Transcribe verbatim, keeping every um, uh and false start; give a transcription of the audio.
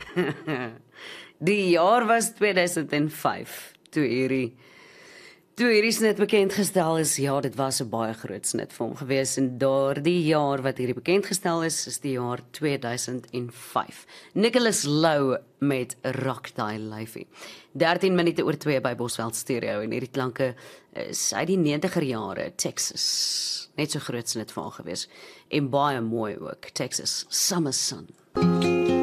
Die jaar was twee duisend vyf, toe hierdie Toe hierdie snit bekend gestel is, ja, dit was 'n baie groot snit vir hom gewees en daardie jaar wat hierdie bekend gestel is, is die jaar twee duisend vyf. Nicholas Lou met Rock Die Lyfie. dertien minute oor twee by Bosveld Stereo en hierdie klanke is uit die negentiger jare, Texas. Net so groot snit vir hom gewees en baie mooi ook, Texas Summer Sun.